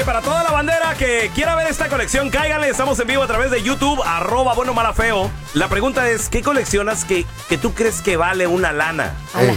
Para toda la bandera que quiera ver esta colección, cáiganle, estamos en vivo a través de YouTube, @buenomalafeo. La pregunta es, ¿qué coleccionas que tú crees que vale una lana?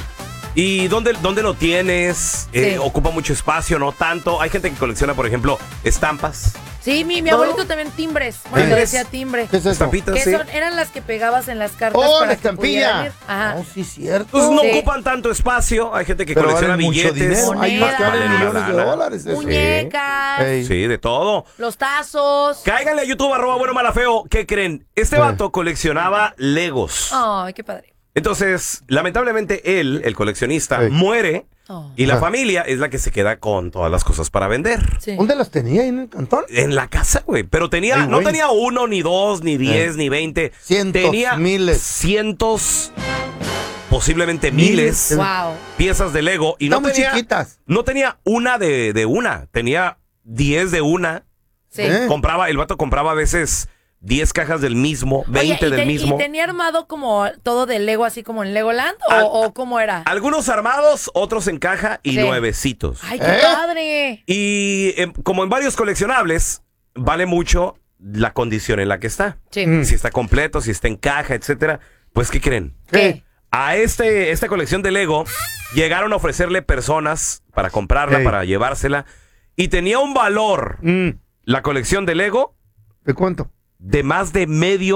¿Y dónde lo tienes? ¿Ocupa mucho espacio? ¿No tanto? Hay gente que colecciona, por ejemplo, estampas. Sí, mi abuelito también timbres. Bueno, le decía timbre. ¿Qué es eso? Estampitas, Que eran las que pegabas en las cartas para la que pudieran estampilla. ir. Ajá. Oh, sí, cierto. Pues no ocupan tanto espacio. Hay gente que Pero colecciona valen mucho billetes. dinero. Hay más que valen Valen una millones de lana. dólares. eso. Muñecas, Ey. Sí, de todo. los tazos. Cáiganle a YouTube, @buenomalafeo. ¿Qué creen? Este vato coleccionaba Legos. Ay, qué padre. Entonces, lamentablemente él, el coleccionista, muere y la familia es la que se queda con todas las cosas para vender. Sí. ¿Dónde las tenía? ¿En el cantón? En la casa, güey. Pero tenía, Ay, no güey. tenía 1, ni 2, ni 10, ni 20. Cientos, tenía miles. cientos, posiblemente miles Wow. piezas de Lego. Y no Están muy tenía, chiquitas. no tenía una de una. Tenía 10 de una. Sí. El vato compraba a veces 10 cajas del mismo, 20 Oye, del mismo. ¿Y tenía armado como todo de Lego, así como en Legoland? ¿O cómo era? Algunos armados, otros en caja y Sí. nuevecitos. ¡Ay, qué padre! Y como en varios coleccionables, vale mucho la condición en la que está. Sí. Si está completo, si está en caja, etcétera. Pues, ¿qué creen? ¿Qué? A esta colección de Lego llegaron a ofrecerle personas para comprarla, para llevársela. Y tenía un valor, la colección de Lego, ¿De cuánto? de más de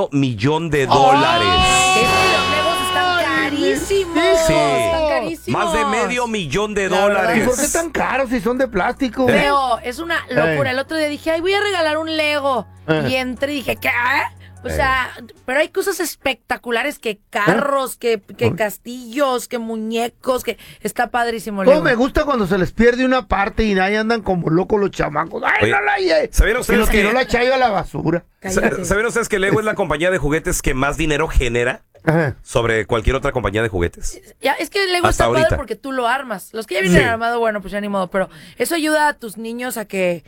$500,000. Es que los Legos están carísimos. Sí. Están carísimos. Más de $500,000. La verdad. ¿Y por qué tan caros si son de plástico? Feo, es una locura. El otro día dije, ay, voy a regalar un Lego. Y entré y dije, ¿qué? O sea, pero hay cosas espectaculares, que carros, que castillos, que muñecos, que está padrísimo el ¿Cómo Lego. me gusta cuando se les pierde una parte y ahí andan como locos los chamacos? ¡Ay, Oye, no la hallé! ¿sabían Y ustedes lo que tiró la chayo a la basura. Cállate. ¿Saben ustedes que Lego es la compañía de juguetes que más dinero genera Ajá. sobre cualquier otra compañía de juguetes? Ya, es que el Lego Hasta está padre ahorita. porque tú lo armas. Los que ya vienen armados, bueno, pues ya ni modo. Pero eso ayuda a tus niños a que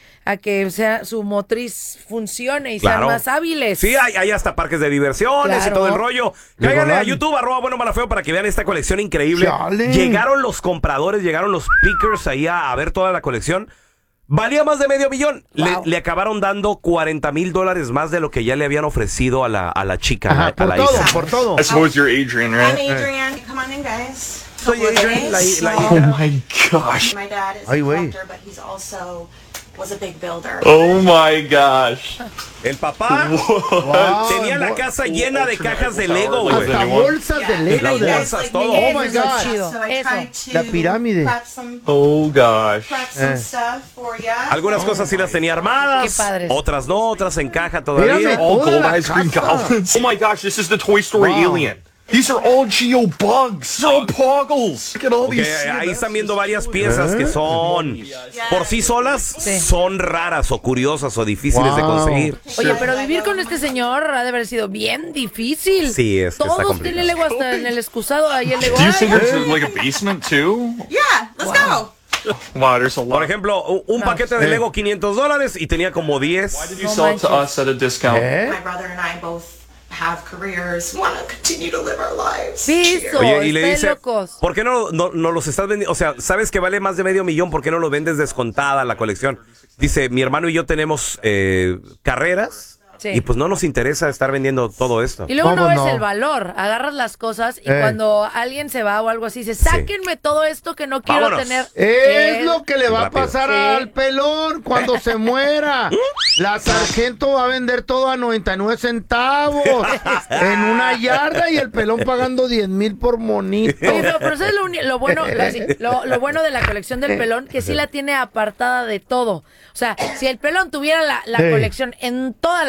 sea su motriz funcione y sean más hábiles. Sí, hay hasta parques de diversiones y Claro. todo el rollo. Cáiganle a YouTube, @buenomalafeo, para que vean esta colección increíble. Chale. Llegaron los compradores, llegaron los pickers ahí a ver toda la colección. Valía más de $500,000. Wow. Le acabaron dando $40,000 más de lo que ya le habían ofrecido a la chica, Ajá, a por la todo, hija. por todo. I suppose you're Adrian, I'm right? Adrian. Come on in, guys. Soy Adrian, la hija. Oh my gosh. My dad is Ay, a güey. sculptor, but he's also was a big builder. Oh my gosh. El papá Wow, tenía la casa llena de cajas de Lego, güey. Hasta bolsas de Lego. Las de- bolsas, todo. Oh my Eso es God. chido. So I Eso. tried to La pirámide. Oh gosh. prep some stuff for ya. Algunas cosas sí las tenía armadas, Qué padres. otras no, otras en caja Mírame, todavía. All toda gold la ice cream casa. goblins. Oh my gosh, this is the Toy Story Wow. alien. These are all Geo bugs. They're all poggles. Look at all Que these. ahí están viendo varias piezas que son por sí solas, son raras o curiosas o difíciles de Wow. conseguir. Oye, pero vivir con este señor ha de haber sido bien difícil. Sí, es que está Todos complicado. tienen Lego, hasta en el excusado. Ahí el Lego. Do you Ay, think there's like a basement too? Yeah, let's go. Wow, there's a lot. Por ejemplo, un paquete de Lego $500 y tenía como 10. Why did you sell it to us at a discount? ¿Eh? My brother and I both have careers. We want to continue to live our lives. Sí, eso, Oye, y le están dice, locos. ¿por qué no los estás vendiendo? O sea, sabes que vale más de $500,000, ¿por qué no lo vendes descontada la colección? Dice, mi hermano y yo tenemos carreras. Sí. Y pues no nos interesa estar vendiendo todo esto. Y luego no ¿Cómo ves no? el valor. Agarras las cosas y cuando alguien se va o algo así, dice, sáquenme todo esto que no quiero Vámonos. tener. Es lo que le va a Rápido. pasar Sí. al pelón cuando se muera. La sargento va a vender todo a 99 centavos en una yarda y el pelón pagando 10,000 por monito. Oye, pero eso es lo bueno, lo bueno de la colección del pelón, que sí la tiene apartada de todo. O sea, si el pelón tuviera la Sí. colección en toda